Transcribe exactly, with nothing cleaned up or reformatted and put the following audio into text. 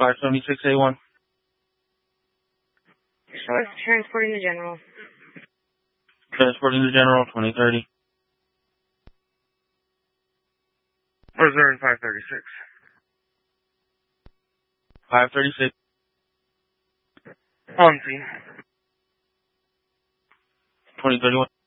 five seventy-six A one. So it's transporting the general. Transporting the general, twenty thirty. Where's there in five thirty-six? five thirty-six. On scene. twenty thirty-one.